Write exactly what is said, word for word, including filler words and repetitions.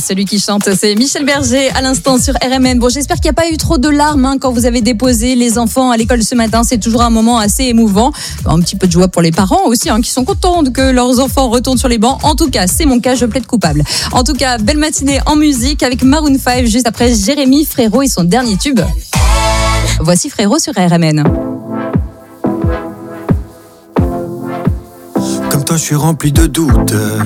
celui qui chante, c'est Michel Berger à l'instant sur R M N. Bon, j'espère qu'il n'y a pas eu trop de larmes hein, quand vous avez déposé les enfants à l'école ce matin. C'est toujours un moment assez émouvant. Un petit peu de joie pour les parents aussi, hein, qui sont contents que leurs enfants retournent sur les bancs. En tout cas, c'est mon cas, je plaide coupable. En tout cas, belle matinée en musique avec Maroon cinq juste après Jérémy Frérot et son dernier tube. Voici Frérot sur R M N. Comme toi, je suis rempli de doutes.